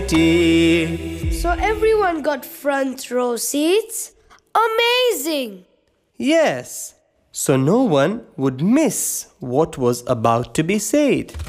society. So everyone got front row seats? Amazing! Yes, so no one would miss what was about to be said.